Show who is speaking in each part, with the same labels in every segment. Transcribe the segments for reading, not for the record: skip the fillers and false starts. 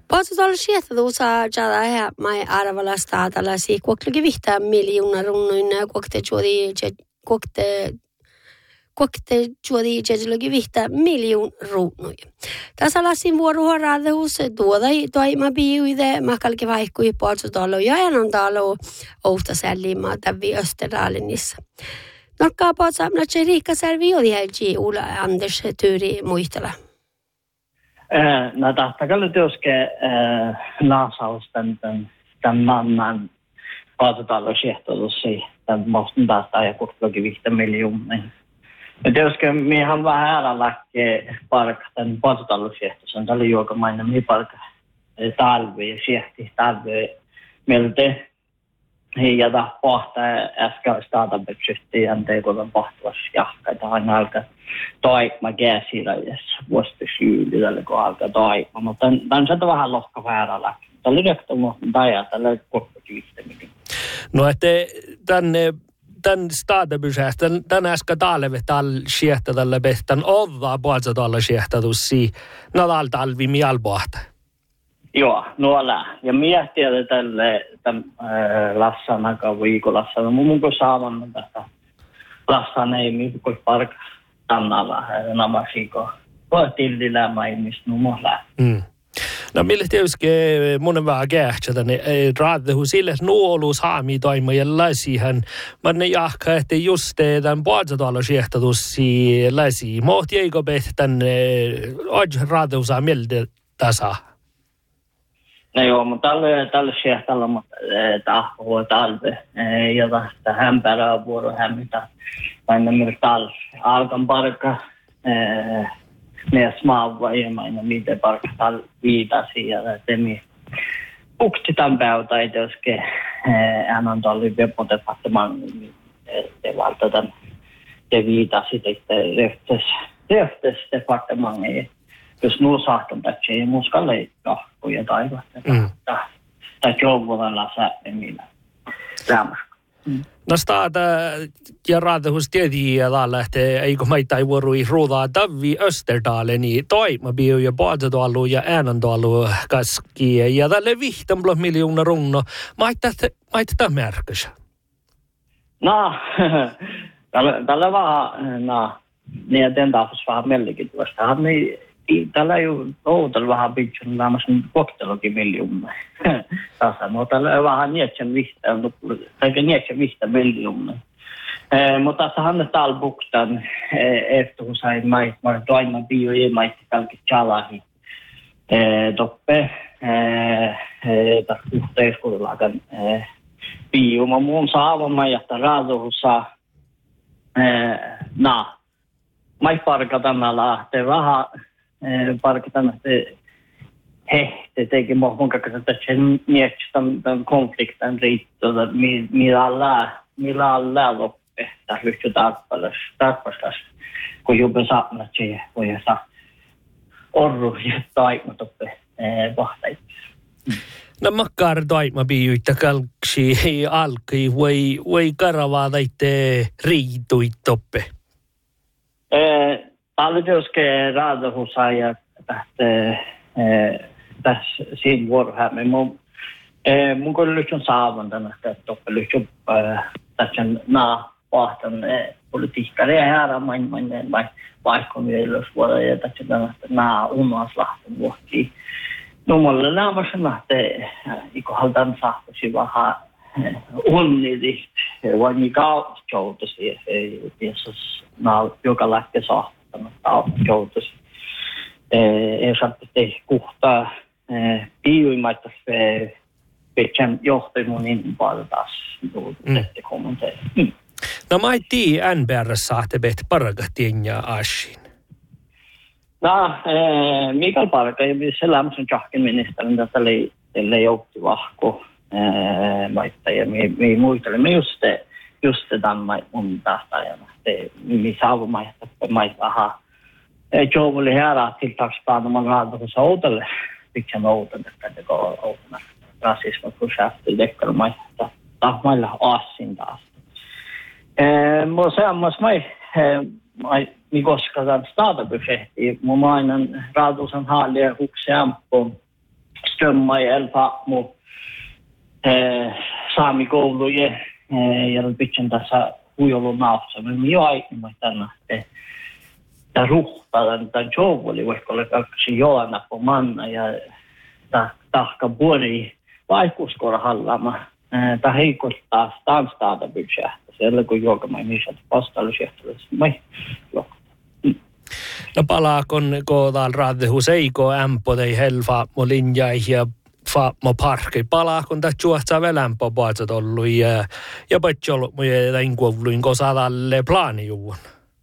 Speaker 1: Potsdal siettuusa jada he mai arvalla staatalla si kuoklugi vihtaa miljoona runnuina kokte juodi jejulogi vihtaa miljoon runnuja. Tässä lasin vuoroharradehus toima biuide makalki vaikkui Potsdalo ja enandalo outa sällimaa tävi Österdalennissa. Norkaa Potsdamna Riikka Särvi oli helgi Ulla Anders Turi muistella.
Speaker 2: No tahtakalla työske naasaus tämän mannan Potsdalo siehtolussi tämän mohten tahtaa ja kutklogi vihtä miljoonaa. Ja työske mihan vähän ääräläkkeen parka tämän Potsdalo siehtosen. Tämä oli juokamainen mihin parka talvi ja siehti talvi mieltä. Ja tämä pohtaa äsken startup-syhtiin ja tekoinen pohtavassa jahkaita aina alkaa toikma käsiläjässä vuosittain tälle kun alkaa toikma. Mutta tämän sieltä vähän lohka väärällä. Tämä oli rektomuoton taja, tällä ei kokkokivittäminen.
Speaker 3: No että tämän startup-syhästä, tämän äsken talve tällä siehtä tällä pehtän ovaa puolta tällä siehtätussi nadal talvi mielpohta.
Speaker 2: Joo, nuolla. Ja miettiä tälle Lassan aika viikollassa. No mun kun saavan tästä Lassan ei mikään parka tannalla namasiko. Voi tildillä mainis numolla.
Speaker 3: No millä tietysti monen vähän kähtsä tänne raaddehu sille nuolu saami toimeen läsihän. Mä ne jahka, että just tämän puolta siehtätussi läsi. Mohti eikö tänne raaddehu saa mieltä tasa.
Speaker 2: No joo, mutta tällä siehtällä tahkoa talve ja tästä hämpärää vuoro hämmitä. Aina myös talve. Alkan parka ne smaava ja aina miten parka viitasi ja temi. Pukti tämän päivä ei tietysti hän on talvi vepotefattoman te valtataan te viitasi että rehtes departement jos nuo saattaa ei muska leikkaa ja taivaa. Tai jouvovalla säätämillä lämmössä.
Speaker 3: No staata ja raadehus tiedii ja täällä lähtee, eikö maita ei vuorui ruudaa Davi Österdaleni toimabiu ja Potsdalu ja Äänandalu kaski ja tälle 5 miljoonaa runno. Maita märkäs?
Speaker 2: No, tällä vähän, niin den taas vähän mielenkiintoista. Tällä ei ole vähän pitkin lämmöisen koktelokin miljoonaa. Tässä on tällä vähän nietsän vihtä miljoonaa. Mutta tässä on talbuktan, efter kun sai toiman bio ja maitti kalkit chalahi. Toppe, tässä yhteiskunnallakan bio. Mä muun saavan maijasta raaduhussa. Mai parkatan lähtee vähän. Parkitaan, että he teki mun kakassa, että sen mietsi tämän konflikten riittää, millä on loppe, että lyhtsy tarpastas, kun juuri saapnat siihen, kun ei saa orru ja taikma toppe vahtaittis.
Speaker 3: No makkar taikma biyyttä kalksi alkoi, voi karavaa taitte riitui toppe?
Speaker 2: Paljon työskee raadahusaa ja tässä siinä vuorohämme. Mun kun lyhtsyn saavan tänne, että lyhtsyn tässä pahtan politiikkari ja härä mainen vaikka mielessä ja tässä tänne unoaslahten vuoksi. No mulle lämmössä nähtee, kun haltaan sahtosi vähän onnilliset, vai mikä joutuisi, jos joka lähtee sahtoon. Joutuisi. Ei saatte tehdä kuhtaa piuimaita pitkäm johtajuun niin paljon taas tehty kommenteja.
Speaker 3: No mä ei tiedä NBR:ssä saatte behtä parakahtien ja ashin.
Speaker 2: No, Mikael Parka, se lämmöisen jahken ministerin, että tälle joutti vahko maita ja me muistelemme just tämän mun tahtajana. Mi saavumaista maita Joe oli härä tiltaksplanen man hade hos Odell. Vilken Odell det går Odell. Rasismprojekt i Dekkarmaista. Tahmailla asin taas. Mä sammas mi koska tämän startup-projekti. Mä mainan raatusan haalia hukseampo strömmar i elfammo saamikoulujen ja pitchen tässä huijolun naapsa. Me jo aikaisemmin tänne, että ruhtaan tämän jouvoli, vaikka oli kaksi joana på manna ja tahka puoli vaikuskora hallama. Tämä heikottaa stanstaada budjetta. Siellä kun juokamaan missä vastallisuudessa.
Speaker 3: No palaakon koodaan raadehus eiko ämpö tei helfa mo linjai ja mo parkki. Palaakon tämä juotsaa välämpö paatsa tollu ja patsol muiden kuuluin kosadalle plaani juun.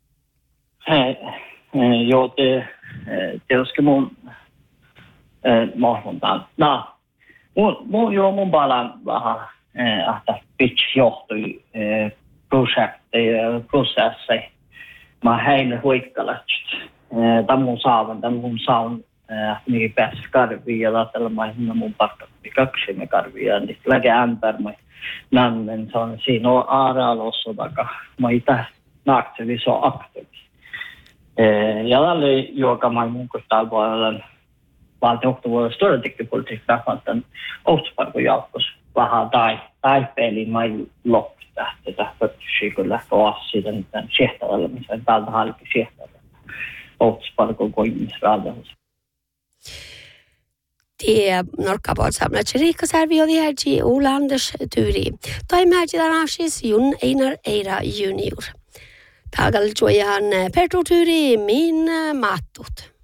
Speaker 2: Joo, te olisikin mun mahdollista. No, mun palaan vähän, että pitch johtui prosessi. Mä heille huikkalatsit. Tämän mun saavan, niin pääsi karviin ja laatella mun pakkaksi kaksi me karviin. Niin läke ämpärmä nannen, se on siinä on aaralossa taka. Mä itä naakseli se on aktiivi. Ja tälle juokamaan mun kun täällä puolella valtiohtovuodessa todella teknipolitiikkaa tämän Outsparkon jalkos vähän taipeliin mai lopputa. Tätä pöttysiä kyllä koasi tämän siehtavalla, missä täältä halki siehtavalla Outsparkon koimisraadassa.
Speaker 1: Det Norrkabalsamlat Riikka Särvi oli härji Ola Anders Turi. Toimärji Danashis Jun Einar Eira Junior. Tagal joihan Pertu Turi min mattut.